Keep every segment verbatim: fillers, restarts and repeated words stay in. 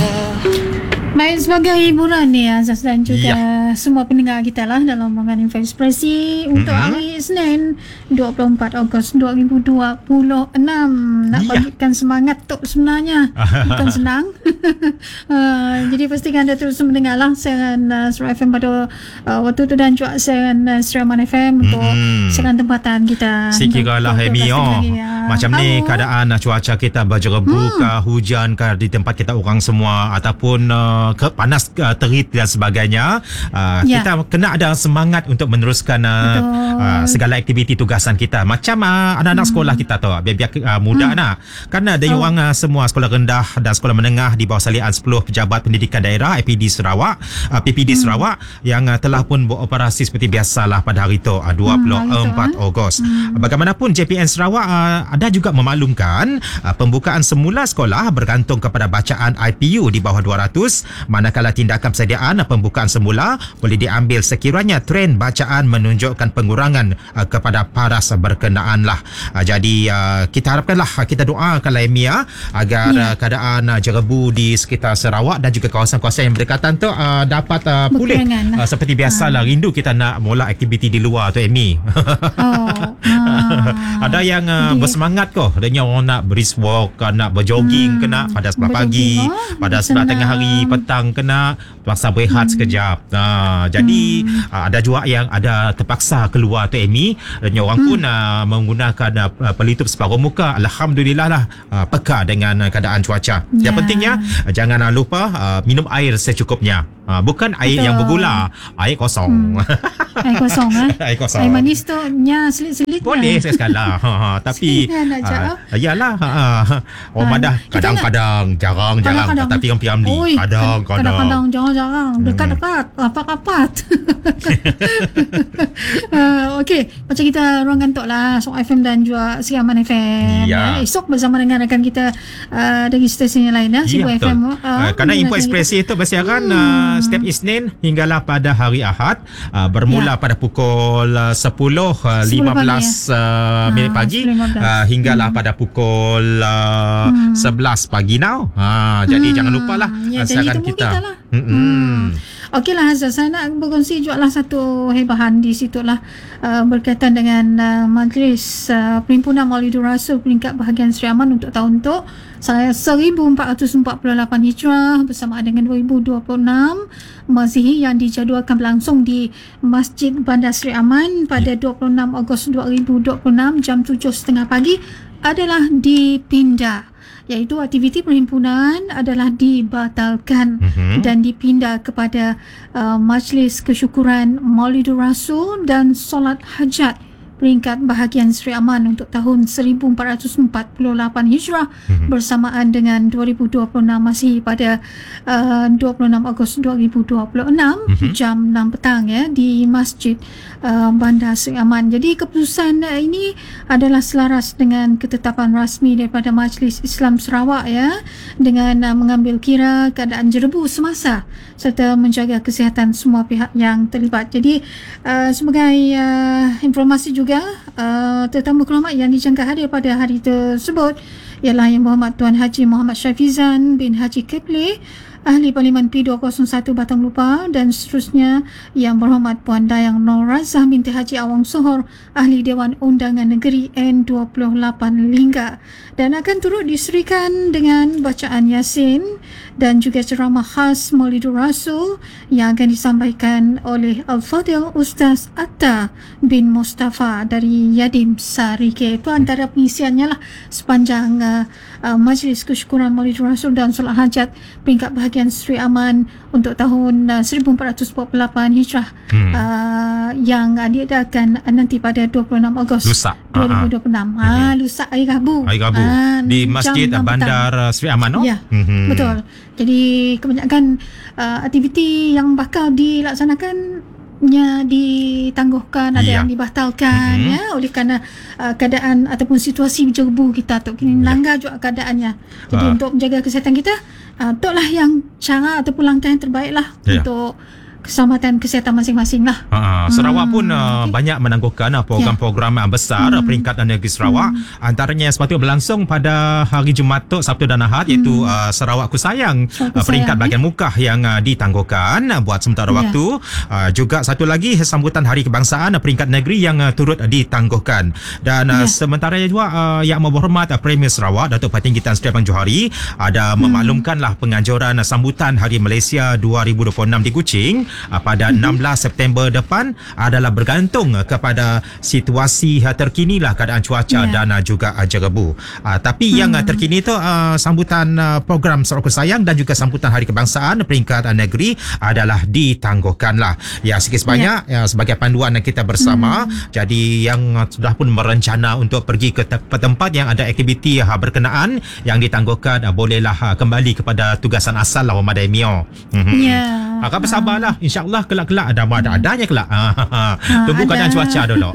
Baik, sebagai hiburan ni Azaz dan juga ya. semua pendengar kita lah dalam Ruangan Info Ekspresi untuk mm-hmm. hari Isnin dua puluh empat Ogos dua ribu dua puluh enam. Nak ya. bagikan semangat tu sebenarnya bukan senang. uh, jadi pastikan anda terus mendengar lah siaran uh, Surat F M pada uh, waktu tu dan juga siaran uh, Seraman F M untuk mm-hmm. siaran tempatan kita. Sikiralah Emi oh. ya. Macam ni keadaan uh, cuaca kita berjerebu hmm. ke hujan ke di tempat kita orang semua ataupun uh, ke panas uh, terik dan sebagainya uh, ya. Kita kena ada semangat untuk meneruskan uh, uh, segala aktiviti tugasan kita macam uh, anak-anak hmm. sekolah kita tu biar-biar uh, muda hmm. nak kerana ada oh. orang uh, semua sekolah rendah dan sekolah menengah di bawah salian sepuluh Pejabat Pendidikan Daerah A P D Sarawak uh, P P D hmm. Sarawak yang uh, telah pun beroperasi seperti biasalah pada hari itu uh, dua puluh empat hmm, Ogos. Hmm. Bagaimanapun J P N Sarawak uh, ada juga memaklumkan uh, pembukaan semula sekolah bergantung kepada bacaan I P U di bawah dua ratus, manakala tindakan persediaan pembukaan semula boleh diambil sekiranya trend bacaan menunjukkan pengurangan uh, kepada paras berkenaan lah. Uh, jadi uh, kita harapkanlah, kita doakanlah Emia agar ya. uh, keadaan uh, jerebu di sekitar Sarawak dan juga kawasan-kawasan yang berdekatan tu uh, dapat uh, pulih uh, seperti biasalah. Uh. Rindu kita nak mula aktiviti di luar tu Emi. Oh. Uh. Ada yang uh, bersemangat kok, adanya orang nak brisk walk, nak berjogging hmm. kena pada sebelah pagi, oh, pada sebelah tengah hari, petang kena terpaksa berehat hmm. sekejap. Nah, jadi hmm. uh, ada juga yang ada terpaksa keluar tu Amy, dan orang hmm. pun uh, menggunakan uh, pelitup separuh muka. Alhamdulillah lah uh, peka dengan uh, keadaan cuaca. Yeah. Yang pentingnya uh, jangan uh, lupa uh, minum air secukupnya. Uh, bukan air Betul. yang bergula, air kosong. Hmm. Air kosong eh? Air kosong. Air manis tu nya selit-selit. Boleh sekali-sekala. ha, ha, tapi uh, yalah ha, ha. Orang madah kadang-kadang, jarang-jarang, tapi yang piam ni kadang-kadang. Kadang-kadang, jarang-jarang, dekat-dekat, rapat-rapat. uh, Okey, macam kita ruangan tok lah Surat F M dan juga Seraman F M. Ya. Eh, esok bersama dengan rakan kita uh, dari stesen yang lain ya, Sibu ya, F M. Uh, uh, kerana Info Ekspresi itu bersiaran hmm. uh, setiap Isnin hinggalah pada hari Ahad, uh, bermula ya. pada pukul uh, sepuluh lima belas uh, minit pagi uh, hinggalah hmm. pada pukul uh, hmm. sebelas pagi now. Ha, jadi hmm. jangan lupalah ya, siaran kita. kita lah. Hmm. Okeylah Azaz, saya nak berkongsi juga lah satu hebahan di situ lah uh, berkaitan dengan uh, Majlis uh, Perhimpunan Maulidur Rasul peringkat bahagian Seri Aman untuk tahun tu seribu empat ratus empat puluh lapan Hijrah bersamaan dengan dua ribu dua puluh enam Masehi yang dijadualkan berlangsung di Masjid Bandar Seri Aman pada dua puluh enam Ogos dua ribu dua puluh enam jam tujuh tiga puluh pagi adalah dipindah, iaitu aktiviti perhimpunan adalah dibatalkan mm-hmm. dan dipindah kepada uh, Majlis Kesyukuran Maulidur Rasul dan Solat Hajat peringkat bahagian Seri Aman untuk tahun seribu empat ratus empat puluh lapan Hijrah mm-hmm. bersamaan dengan dua ribu dua puluh enam masih pada uh, dua puluh enam Ogos dua ribu dua puluh enam mm-hmm. jam enam petang ya di Masjid uh, Bandar Seri Aman. Jadi keputusan uh, ini adalah selaras dengan ketetapan rasmi daripada Majlis Islam Sarawak ya, dengan uh, mengambil kira keadaan jerebu semasa serta menjaga kesihatan semua pihak yang terlibat. Jadi uh, sebagai uh, informasi juga juga uh, tetamu keramat yang dijangka hadir pada hari tersebut ialah Yang Berhormat Tuan Haji Muhammad Syafizan bin Haji Kepli, Ahli Parlimen P dua kosong satu Batang Lupa, dan seterusnya Yang Berhormat Puan Dayang Nur Razah binti Haji Awang Sohor, Ahli Dewan Undangan Negeri N dua puluh lapan Lingga, dan akan turut diserikan dengan bacaan Yasin dan juga ceramah khas Maulidur Rasul yang akan disampaikan oleh Al-Fadil Ustaz Atta bin Mustafa dari Yadim Sarike. Itu antara pengisiannya lah sepanjang uh, uh, Majlis Kesyukuran Maulidur Rasul dan Solat Hajat peringkat bahagian Seri Aman untuk tahun uh, seribu empat ratus empat puluh lapan Hijrah hmm. uh, yang uh, diadakan uh, nanti pada dua puluh enam Ogos dua ribu dua puluh enam. Ha, hmm. lusa hari Rabu. Hari Rabu uh, di Masjid Bandar Seri Aman, no? Ya, hmm. betul. Jadi kebanyakan uh, aktiviti yang bakal dilaksanakan nya ditangguhkan, ada yeah. yang dibatalkan mm-hmm. ya oleh kerana uh, keadaan ataupun situasi jerebu kita tu kini yeah. langgar juga keadaannya. Jadi uh. untuk menjaga kesihatan kita, uh, itulah yang cara ataupun langkah yang terbaik lah yeah. untuk keselamatan kesihatan masing-masing lah. Ha, Sarawak hmm, pun uh, okay. banyak menangguhkan uh, program-program yeah. besar hmm. peringkat negeri Sarawak. Hmm. Antaranya sepatutnya berlangsung pada hari Jumaat tu, Sabtu dan Ahad, hmm. iaitu uh, Sarawakku Sayang, uh, peringkat sayang, bahagian eh? Mukah yang uh, ditangguhkan uh, buat sementara yeah. waktu. Uh, juga satu lagi sambutan Hari Kebangsaan uh, peringkat negeri yang uh, turut uh, ditangguhkan. Dan uh, yeah. sementara juga uh, yang berhormat uh, Premier Sarawak Datuk Patinggi Tan Sri Abang Johari ada hmm. memaklumkanlah penganjuran uh, sambutan Hari Malaysia dua ribu dua puluh enam di Kuching uh, pada mm-hmm. enam belas September depan adalah bergantung uh, kepada situasi uh, terkini lah keadaan cuaca yeah. dan uh, juga uh, jerebu. Uh, tapi mm. yang uh, terkini tu uh, sambutan uh, program Sarawakku Sayang dan juga sambutan Hari Kebangsaan peringkat uh, negeri adalah ditangguhkan lah. Ya, sikit sebanyak yeah. ya, sebagai panduan kita bersama. Mm. Jadi yang uh, sudah pun merencana untuk pergi ke te- tempat yang ada aktiviti uh, berkenaan yang ditangguhkan uh, bolehlah uh, kembali kepada tugasan asal lah Memadai Mio. Mm-hmm. Ya. Yeah. Akan bersabarlah. InsyaAllah kelak-kelak ada ada adanya kelak. Ha, tunggu keadaan cuaca dulu.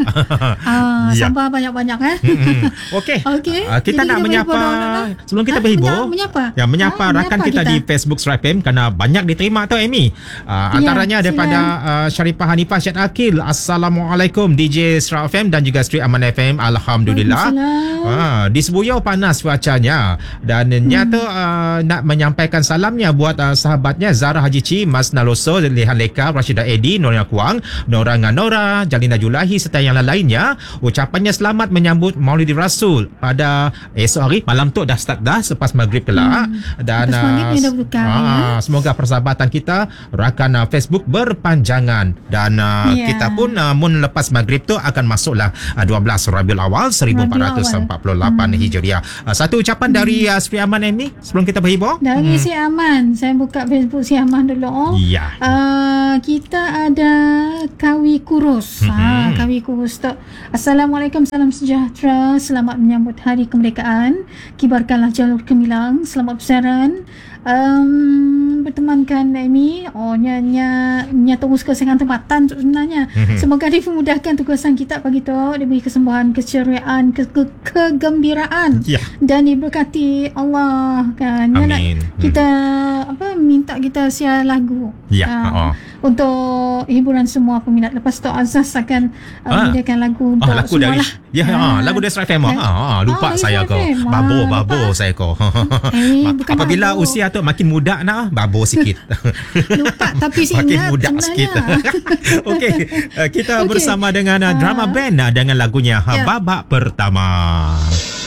Ah, ya. Sabar banyak-banyak eh. Okey. Okey. Uh, kita Jadi nak kita menyapa sebelum kita ha? berhibur. Menyapa. Ya, menyapa ha, rakan kita, kita di Facebook Stripe M kerana banyak diterima tu Amy. Uh, antaranya ya, daripada uh, Syarifah Hanifah Syed Akil. Assalamualaikum D J Stripe F M dan juga Street Aman F M. Alhamdulillah. Ah, di Sebuyau panas cuacanya dan hmm. nyata uh, nak menyampaikan salamnya buat uh, sahabatnya Zara Haji Ci, Mas Naloso, Lehan Leka, Rashidah Edi, Noria Kuang, Nora Nganora, Jalina Julahi serta yang lainnya. Ucapannya selamat menyambut Maulidi Rasul pada esok hari. Malam tu dah start dah selepas maghrib kelak. Hmm. Dan uh, buka, uh, ya. semoga persahabatan kita rakan uh, Facebook berpanjangan dan uh, yeah. kita pun uh, mun lepas maghrib tu akan masuklah uh, dua belas Rabiul Awal seribu empat ratus empat puluh lapan hmm. Hijriah. Uh, satu ucapan hmm. dari uh, Sri Aman ini sebelum kita berhibur. Dari hmm. Sri Aman, saya buka Facebook Sri Aman dulu. Ya. Uh, kita ada Kawi Kurus. Hmm. Ha, Kawi Kurus tu. Assalamualaikum, salam sejahtera. Selamat menyambut Hari Kemerdekaan. Kibarkanlah jalur gemilang. Selamat bersiaran. Um, bertemankan Amy. Oh, nya nya nya tunggu kesenangan tempatan tu sebenarnya. Mm-hmm. Semoga dimudahkan tugasan kita pagi tu, diberi kesembuhan, keceriaan, ke- ke- kegembiraan yeah. dan diberkati Allah kan. Amin. Kita hmm. apa minta kita share lagu. Ya. Yeah. Uh, oh. Untuk hiburan semua peminat. Lepas tu Azaz akan uh, ah. menyediakan lagu untuk ah, lagu semua dari, lah. Ya, ah, lagu dari Stripe M. Ah, ah, lupa ah, saya kau. Babo, babo saya kau. Eh, apabila babo. Usia tu makin muda nak, babo sikit. Lupa tapi ingat makin muda sikit. Okey, kita okay. bersama dengan uh, drama band dengan lagunya yeah. Babak Pertama.